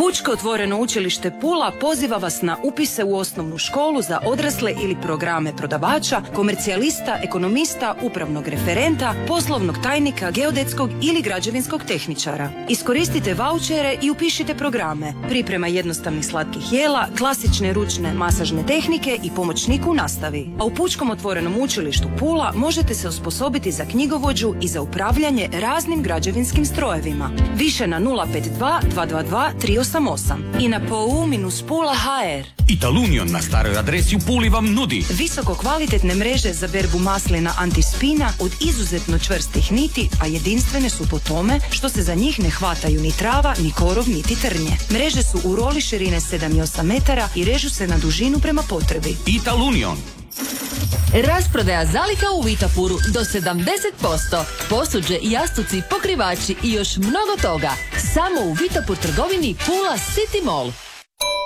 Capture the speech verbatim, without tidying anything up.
Pučko otvoreno učilište Pula poziva vas na upise u osnovnu školu za odrasle ili programe prodavača, komercijalista, ekonomista, upravnog referenta, poslovnog tajnika, geodetskog ili građevinskog tehničara. Iskoristite vaučere i upišite programe. Priprema jednostavnih slatkih jela, klasične ručne masažne tehnike i pomoćnik u nastavi. A u Pučkom otvorenom učilištu Pula možete se osposobiti za knjigovođu i za upravljanje raznim građevinskim strojevima. Više na nula pet dva dva dva dva tri osam osam i na pou pula ha er. Italunion na staroj adresi u Puli vam nudi visoko kvalitetne mreže za berbu maslina antispina od izuzetno čvrstih niti, a jedinstvene su po tome što se za njih ne hvataju ni trava, ni korov, niti trnje. Mreže su u roli širine sedam i osam metara i režu se na dužinu prema potrebi. Italunion. Rasprodaja zaliha u Vitapuru do sedamdeset posto. Posuđe, jastuci, pokrivači i još mnogo toga. Samo u Vitapur trgovini Pula City Mall.